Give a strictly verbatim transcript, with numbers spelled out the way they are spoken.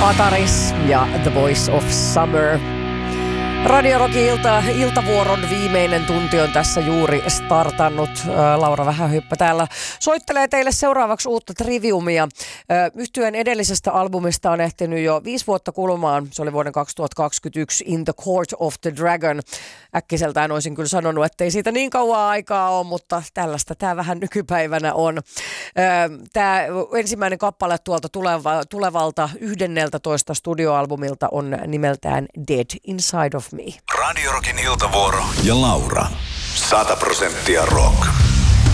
Ataris ja The Voice of Summer. Radio Rockin ilta, iltavuoron viimeinen tunti on tässä juuri startannut. Laura Vähähyppä täällä soittelee teille seuraavaksi uutta triviumia. Yhtyeen edellisestä albumista on ehtinyt jo viisi vuotta kulumaan. Se oli vuoden kaksituhattakaksikymmentäyksi In the Court of the Dragon. Äkkiseltään olisin kyllä sanonut, että ei siitä niin kauan aikaa ole, mutta tällaista tämä vähän nykypäivänä on. Tämä ensimmäinen kappale tuolta tuleva, tulevalta yhdenneltätoista studioalbumilta on nimeltään Dead Inside of Me. Radio Rockin iltavuoro ja Laura. sata prosenttia rock.